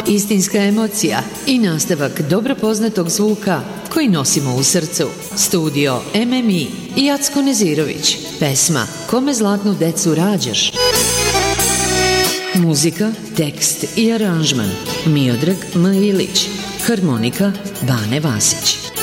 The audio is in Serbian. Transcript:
istinska emocija i nastavak dobro poznatog zvuka koji nosimo u srcu. Studio MMI i Jacko Nezirović. Pesma Kome zlatnu decu rađaš. Muzika, tekst i aranžman Miodrag M. Ilić. Harmonika Bane Vasić.